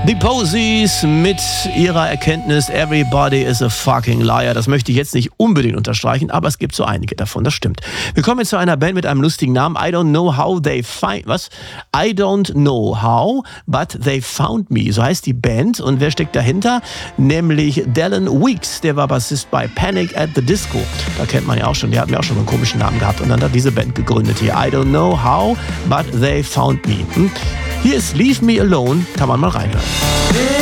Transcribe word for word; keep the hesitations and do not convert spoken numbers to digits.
Die Posies mit ihrer Erkenntnis Everybody is a fucking liar. Das möchte ich jetzt nicht unbedingt unterstreichen, aber es gibt so einige davon, das stimmt. Wir kommen jetzt zu einer Band mit einem lustigen Namen. I don't know how they find... Was? I don't know how, but they found me. So heißt die Band. Und wer steckt dahinter? Nämlich Dallin Weekes. Der war Bassist bei Panic at the Disco. Da kennt man ja auch schon. Der hat mir auch schon einen komischen Namen gehabt. Und dann hat diese Band gegründet hier. I don't know how, but they found me. Hm? Hier ist Leave Me Alone. Kann man mal reinhören.